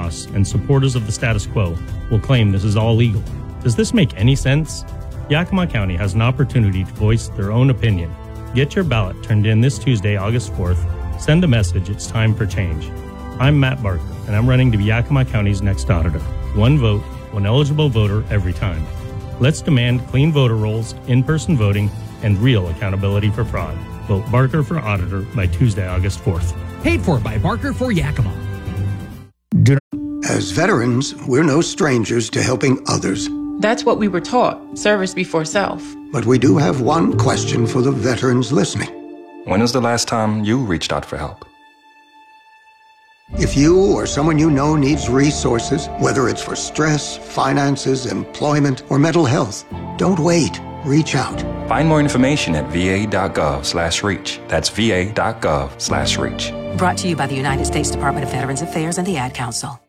chaos, and supporters of the status quo will claim this is all legal. Does this make any sense? Yakima County has an opportunity to voice their own opinion. Get your ballot turned in this Tuesday, August 4th. Send a message, it's time for change. I'm Matt Barker, and I'm running to be Yakima County's next auditor. One vote, one eligible voter every time. Let's demand clean voter rolls, in-person voting, and real accountability for fraud. Vote Barker for auditor by Tuesday, August 4th. Paid for by Barker for Yakima. As veterans, we're no strangers to helping others. That's what we were taught, service before self. But we do have one question for the veterans listening. When was the last time you reached out for help? If you or someone you know needs resources, whether it's for stress, finances, employment, or mental health, don't wait. Reach out. Find more information at va.gov/reach. That's va.gov/reach. Brought to you by the United States Department of Veterans Affairs and the Ad Council.